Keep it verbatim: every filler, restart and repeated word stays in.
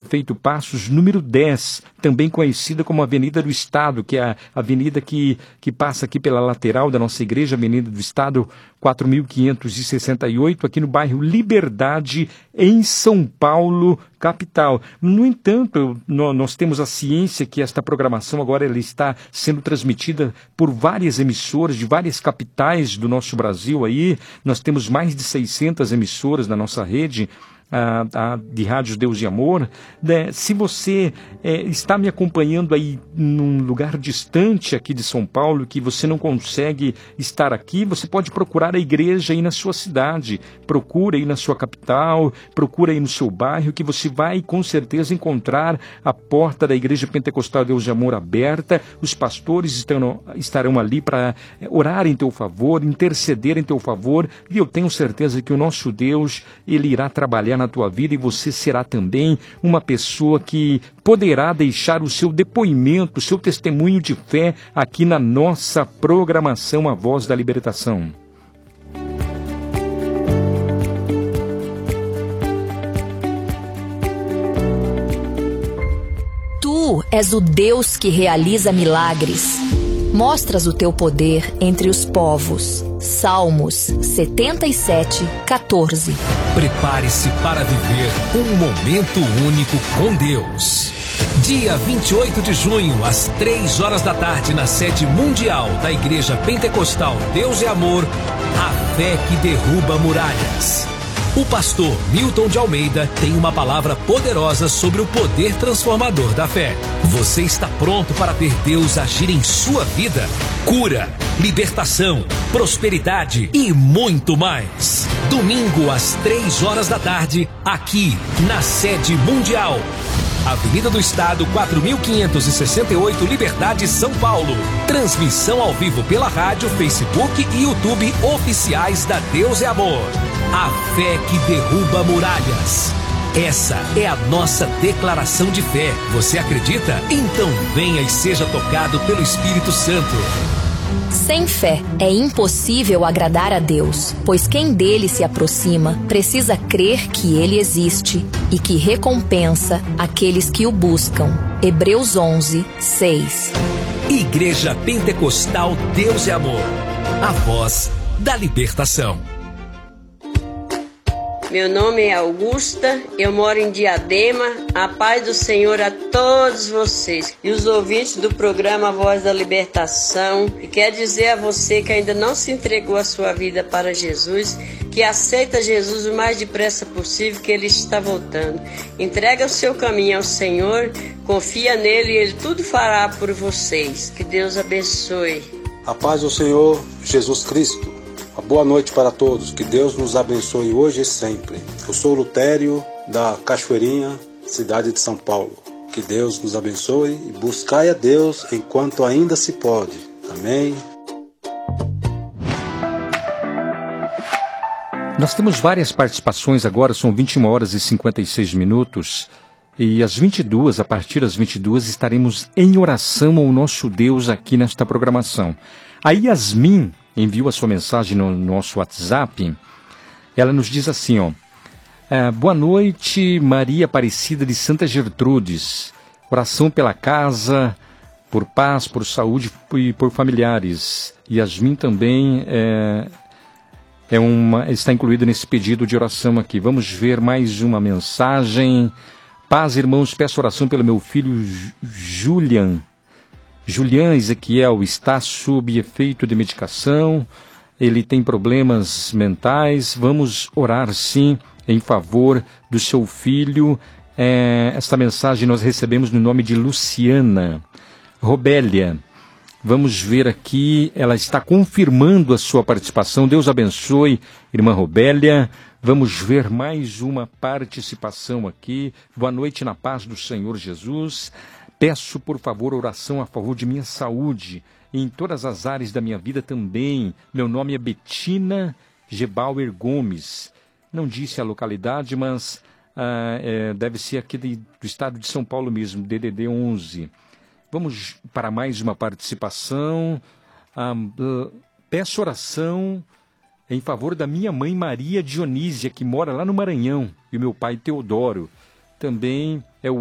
Prefeito Passos, número dez, também conhecida como Avenida do Estado, que é a avenida que, que passa aqui pela lateral da nossa igreja, Avenida do Estado quatro mil quinhentos e sessenta e oito, aqui no bairro Liberdade, em São Paulo, capital. No entanto, nós temos a ciência que esta programação agora ela está sendo transmitida por várias emissoras de várias capitais do nosso Brasil aí. Nós temos mais de seiscentas emissoras na nossa rede a, a, de Rádios Deus e Amor, né? Se você é, está me acompanhando aí num lugar distante aqui de São Paulo, que você não consegue estar aqui, você pode procurar a igreja aí na sua cidade, procura aí na sua capital, procura aí no seu bairro, que você vai com certeza encontrar a porta da Igreja Pentecostal Deus e Amor aberta. Os pastores estarão, estarão ali para orar em teu favor, interceder em teu favor, e eu tenho certeza que o nosso Deus, ele irá trabalhar na tua vida, e você será também uma pessoa que poderá deixar o seu depoimento, o seu testemunho de fé aqui na nossa programação A Voz da Libertação. Tu és o Deus que realiza milagres. Mostras o teu poder entre os povos. Salmos setenta e sete, quatorze. Prepare-se para viver um momento único com Deus. Dia vinte e oito de junho, às três horas da tarde, na sede mundial da Igreja Pentecostal Deus e Amor, a fé que derruba muralhas. O pastor Milton de Almeida tem uma palavra poderosa sobre o poder transformador da fé. Você está pronto para ver Deus agir em sua vida? Cura, libertação, prosperidade e muito mais. Domingo às três horas da tarde, aqui na sede mundial. Avenida do Estado quatro mil quinhentos e sessenta e oito, Liberdade, São Paulo. Transmissão ao vivo pela rádio, Facebook e YouTube oficiais da Deus é Amor. A fé que derruba muralhas. Essa é a nossa declaração de fé. Você acredita? Então venha e seja tocado pelo Espírito Santo. Sem fé é impossível agradar a Deus, pois quem dele se aproxima precisa crer que ele existe e que recompensa aqueles que o buscam. Hebreus onze, seis. Igreja Pentecostal Deus é Amor, a voz da libertação. Meu nome é Augusta, eu moro em Diadema. A paz do Senhor a todos vocês e os ouvintes do programa Voz da Libertação. E quero dizer a você que ainda não se entregou a sua vida para Jesus, que aceita Jesus o mais depressa possível, que Ele está voltando. Entrega o seu caminho ao Senhor, confia nele e Ele tudo fará por vocês. Que Deus abençoe. A paz do Senhor Jesus Cristo. Uma boa noite para todos, que Deus nos abençoe hoje e sempre. Eu sou Lutério, da Cachoeirinha, cidade de São Paulo. Que Deus nos abençoe e buscai a Deus enquanto ainda se pode. Amém. Nós temos várias participações agora, são vinte e uma horas e cinquenta e seis minutos. E às vinte e duas, a partir das vinte e duas, estaremos em oração ao nosso Deus aqui nesta programação. A Yasmin enviou a sua mensagem no nosso WhatsApp. Ela nos diz assim, ó. É, boa noite, Maria Aparecida de Santa Gertrudes. Oração pela casa, por paz, por saúde e por familiares. Yasmin também é, é uma, está incluída nesse pedido de oração aqui. Vamos ver mais uma mensagem. Paz, irmãos, peço oração pelo meu filho Julian. Julian Ezequiel está sob efeito de medicação, ele tem problemas mentais. Vamos orar sim em favor do seu filho. É, esta mensagem nós recebemos no nome de Luciana. Robélia, vamos ver aqui, ela está confirmando a sua participação. Deus abençoe, irmã Robélia. Vamos ver mais uma participação aqui. Boa noite na paz do Senhor Jesus. Peço, por favor, oração a favor de minha saúde, em todas as áreas da minha vida também. Meu nome é Betina Gebauer Gomes. Não disse a localidade, mas ah, é, deve ser aqui de, do estado de São Paulo mesmo, D D D onze. Vamos para mais uma participação. Ah, uh, peço oração em favor da minha mãe Maria Dionísia, que mora lá no Maranhão, e o meu pai Teodoro. Também é o